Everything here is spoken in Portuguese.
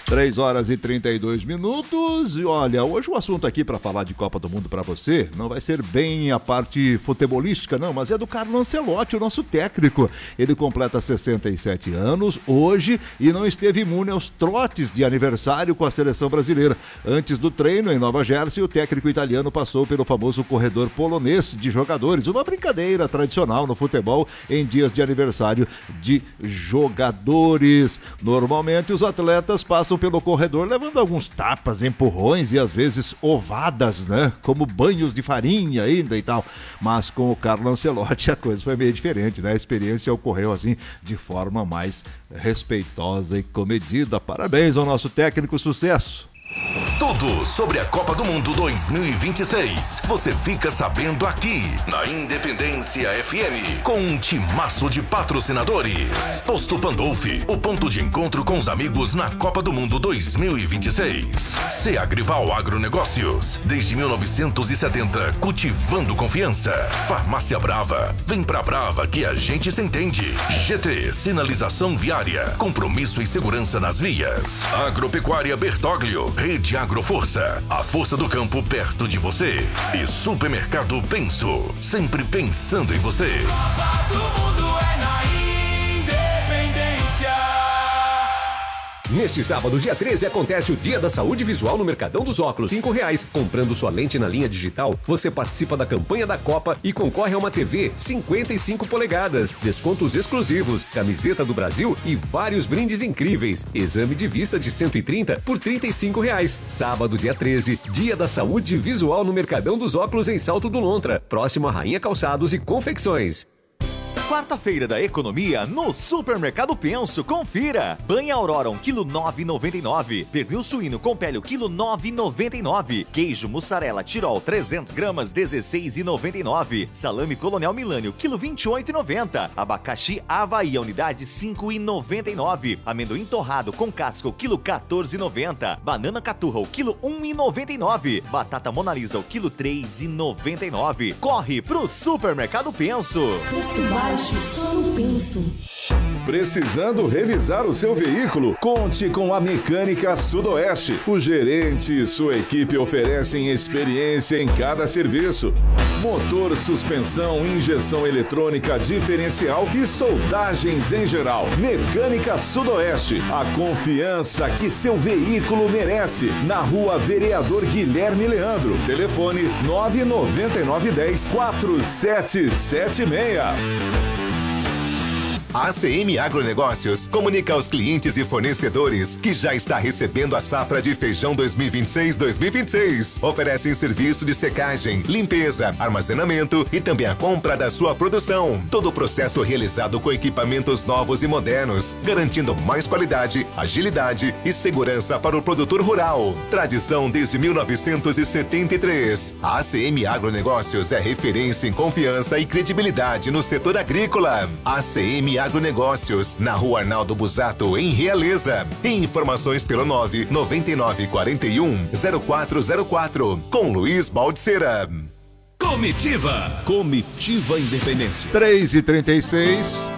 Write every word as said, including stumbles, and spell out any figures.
três horas e trinta e dois minutos. E olha, hoje o assunto aqui para falar de Copa do Mundo para você não vai ser bem a parte futebolística, não, mas é do Carlo Ancelotti, o nosso técnico. Ele completa sessenta e sete anos hoje e não esteve imune aos trotes de aniversário com a seleção brasileira. Antes do treino em Nova Jersey, o técnico italiano passou pelo famoso corredor polonês de jogadores, uma brincadeira tradicional no futebol em dias de aniversário de jogadores. Normalmente os atletas passam pelo corredor levando alguns tapas, empurrões e às vezes ovadas, né? Como banhos de farinha ainda e tal. Mas com o Carlo Ancelotti a coisa foi meio diferente, né? A experiência ocorreu assim de forma mais respeitosa e comedida. Parabéns ao nosso técnico, sucesso! Tudo sobre a Copa do Mundo dois mil e vinte e seis. Você fica sabendo aqui na Independência F M com um timaço de patrocinadores. Posto Pandolfi, o ponto de encontro com os amigos na Copa do Mundo dois mil e vinte e seis. Seagrival Agronegócios, desde mil novecentos e setenta, cultivando confiança. Farmácia Brava, vem pra Brava que a gente se entende. G T, sinalização viária, compromisso e segurança nas vias. Agropecuária Bertoglio, Rede Agroforça, a força do campo perto de você. E Supermercado Penso, sempre pensando em você. Copa do Mundo é na Independência. Neste sábado, dia treze, acontece o Dia da Saúde Visual no Mercadão dos Óculos. Cinco reais. Comprando sua lente na linha digital, você participa da campanha da Copa e concorre a uma T V cinquenta e cinco polegadas, descontos exclusivos, camiseta do Brasil e vários brindes incríveis. Exame de vista de cento e trinta por trinta e cinco reais. Sábado, dia treze, Dia da Saúde Visual no Mercadão dos Óculos em Salto do Lontra, próximo a Rainha Calçados e Confecções. Quarta-feira da economia no Supermercado Penso. Confira. Banha Aurora um quilo nove e noventa e nove. Pernil suíno com pele quilo nove e noventa e nove. Queijo mussarela Tirol trezentas gramas dezesseis e noventa e nove. Salame Colonial Milânio quilo vinte e oito e noventa. Abacaxi Havaí unidade cinco e noventa e nove. Amendoim torrado com casca o quilo quatorze e noventa. Banana caturra o quilo um e noventa e nove. Batata Monalisa o quilo três e noventa e nove. Corre pro Supermercado Penso. Preço baixo. Só no Penso. Precisando revisar o seu veículo? Conte com a Mecânica Sudoeste. O gerente e sua equipe oferecem experiência em cada serviço. Motor, suspensão, injeção eletrônica diferencial e soldagens em geral. Mecânica Sudoeste. A confiança que seu veículo merece. Na Rua Vereador Guilherme Leandro. Telefone nove nove nove um zero quatro sete sete seis. A A C M Agronegócios comunica aos clientes e fornecedores que já está recebendo a safra de feijão dois mil e vinte e seis dois mil e vinte e seis. Oferecem serviço de secagem, limpeza, armazenamento e também a compra da sua produção. Todo o processo realizado com equipamentos novos e modernos, garantindo mais qualidade, agilidade e segurança para o produtor rural. Tradição desde mil novecentos e setenta e três. A A C M Agronegócios é referência em confiança e credibilidade no setor agrícola. A C M Agronegócios, na Rua Arnaldo Busato, em Realeza. Informações pelo nove nove nove quatro um zero quatro zero quatro, com Luiz Baldiceira. Comitiva. Comitiva Independência. três e trinta e seis.